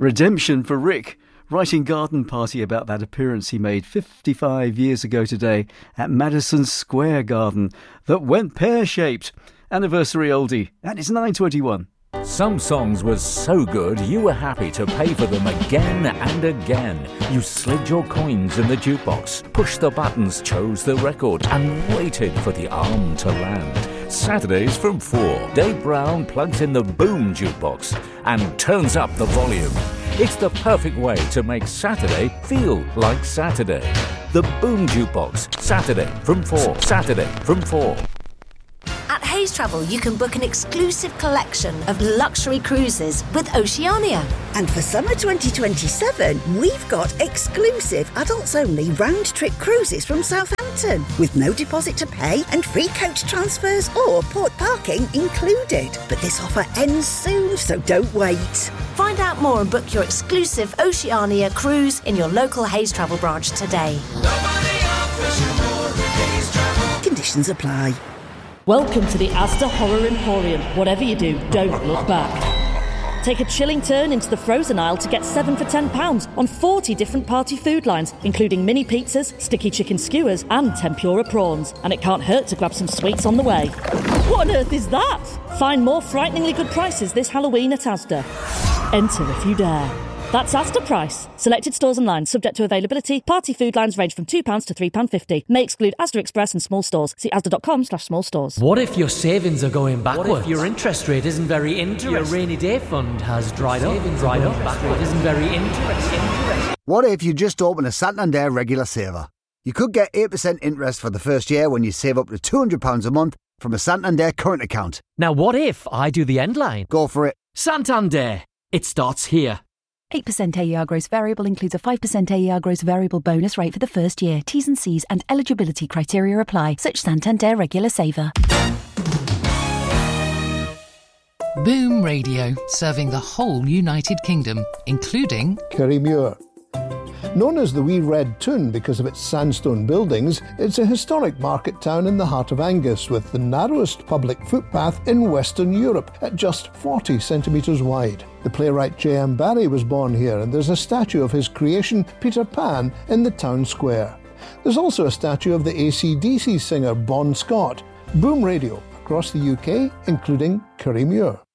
Redemption for Rick, writing Garden Party about that appearance he made 55 years ago today at Madison Square Garden that went pear-shaped. Anniversary oldie, and it's 9:21. Some songs were so good you were happy to pay for them again and again. You slid your coins in the jukebox, pushed the buttons, chose the record and waited for the arm to land. Saturdays from 4, Dave Brown plugs in the Boom Jukebox and turns up the volume. It's the perfect way to make Saturday feel like Saturday. The Boom Jukebox, Saturday from 4. Saturday from 4. At Hays Travel, you can book an exclusive collection of luxury cruises with Oceania. And for summer 2027, we've got exclusive adults-only round-trip cruises from Southampton with no deposit to pay and free coach transfers or port parking included. But this offer ends soon, so don't wait. Find out more and book your exclusive Oceania cruise in your local Hays Travel branch today. Conditions apply. Welcome to the Asda Horror Emporium. Whatever you do, don't look back. Take a chilling turn into the frozen aisle to get 7 for £10 on 40 different party food lines, including mini pizzas, sticky chicken skewers and tempura prawns. And it can't hurt to grab some sweets on the way. What on earth is that? Find more frighteningly good prices this Halloween at Asda. Enter if you dare. That's Asda Price. Selected stores and lines subject to availability. Party food lines range from £2 to £3.50. May exclude Asda Express and small stores. See asda.com/small stores. What if your savings are going backwards? What if your interest rate isn't very interesting? Your rainy day fund has dried up. Backward isn't very interesting. What if you just open a Santander regular saver? You could get 8% interest for the first year when you save up to £200 a month from a Santander current account. Now what if I do the end line? Go for it. Santander. It starts here. 8% AER gross variable includes a 5% AER gross variable bonus rate for the first year. T's and C's and eligibility criteria apply. Such Santander regular saver. Boom Radio, serving the whole United Kingdom, including Kirriemuir. Known as the Wee Red Toon because of its sandstone buildings, it's a historic market town in the heart of Angus with the narrowest public footpath in Western Europe at just 40 centimetres wide. The playwright J.M. Barrie was born here and there's a statue of his creation, Peter Pan, in the town square. There's also a statue of the AC/DC singer Bon Scott. Boom Radio across the UK, including Kirriemuir.